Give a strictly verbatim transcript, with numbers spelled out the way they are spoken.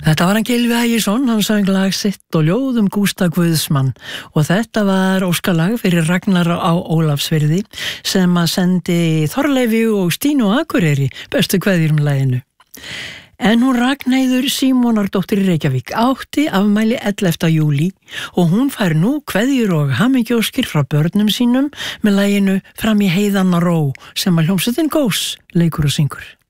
Þetta var hann Gylfi Ægisson, hann söng lag sitt og ljóð um Gústa Guðsmann og þetta var óskalag fyrir Ragnar á Ólafsfirði sem að sendi Þorleifi og Stínu Akureyri bestu kveðjur um laginu. En hún Ragnheiður Símonardóttir í Reykjavík átti afmæli ellefta júlí og hún fær nú kveðjur og hamingjóskir frá börnum sínum með laginu Fram í heiðanna ró sem að hljómsveitin Gós leikur og syngur.